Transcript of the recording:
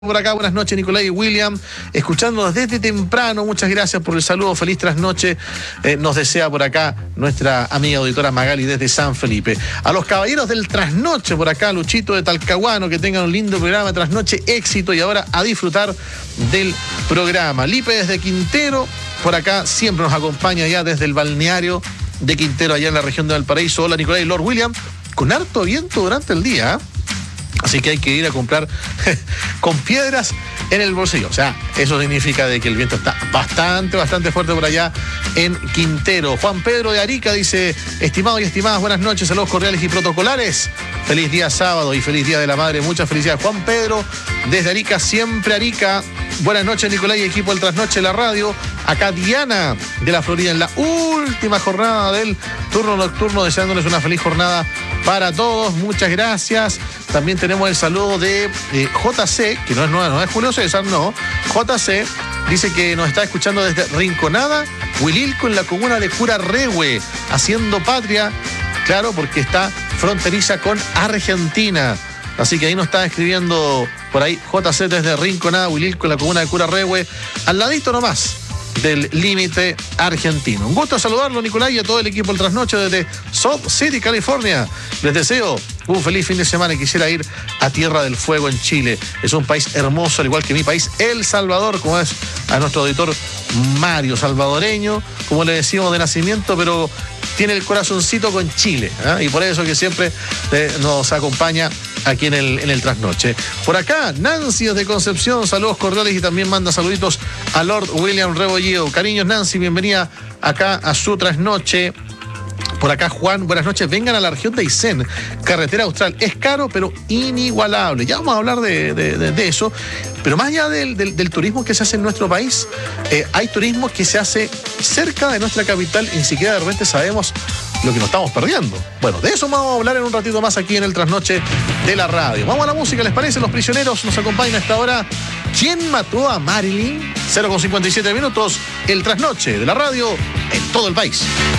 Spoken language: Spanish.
Por acá, buenas noches, Nicolás y William, escuchándonos desde temprano. Muchas gracias por el saludo, feliz trasnoche. Nos desea por acá nuestra amiga auditora Magali desde San Felipe. A los caballeros del trasnoche por acá, Luchito de Talcahuano, que tengan un lindo programa, trasnoche, éxito, y ahora a disfrutar del programa. Lipe desde Quintero, por acá siempre nos acompaña ya desde el balneario de Quintero, allá en la región de Valparaíso. Hola, Nicolás y Lord William, con harto viento durante el día, así que hay que ir a comprar con piedras en el bolsillo. O sea, eso significa de que el viento está bastante fuerte por allá en Quintero. Juan Pedro de Arica dice: estimados y estimadas, buenas noches, saludos cordiales y protocolares. Feliz día sábado y feliz día de la madre. Muchas felicidades, Juan Pedro desde Arica, siempre Arica. Buenas noches, Nicolás y equipo del Trasnoche de la radio. Acá Diana de la Florida en la última jornada del turno nocturno, deseándoles una feliz jornada para todos. Muchas gracias. También tenemos el saludo de JC, que no es Julio César, no. JC dice que nos está escuchando desde Rinconada, Huililco, en la comuna de Curarrehue, haciendo patria, claro, porque está fronteriza con Argentina. Así que ahí nos está escribiendo por ahí JC desde Rinconada, Huililco, en la comuna de Curarrehue, al ladito nomás del límite argentino. Un gusto saludarlo, Nicolás, y a todo el equipo del Trasnoche desde Salt City, California. Les deseo un feliz fin de semana y quisiera ir a Tierra del Fuego en Chile. Es un país hermoso, al igual que mi país, El Salvador, como es a nuestro auditor Mario, salvadoreño, como le decimos de nacimiento, pero tiene el corazoncito con Chile, ¿eh? Y por eso que siempre nos acompaña aquí en el Trasnoche. Por acá, Nancy desde Concepción, saludos cordiales, y también manda saluditos a Lord William Rebolledo. Cariños, Nancy, bienvenida acá a su Trasnoche. Por acá, Juan, buenas noches. Vengan a la región de Aysén, carretera austral. Es caro, pero inigualable. Ya vamos a hablar de eso. Pero más allá del turismo que se hace en nuestro país, hay turismo que se hace cerca de nuestra capital y ni siquiera de repente sabemos lo que nos estamos perdiendo. Bueno, de eso vamos a hablar en un ratito más aquí en el Trasnoche de la radio. Vamos a la música, ¿les parece? Los prisioneros nos acompañan a esta hora. ¿Quién mató a Marilyn? 0:57 minutos, el Trasnoche de la radio en todo el país.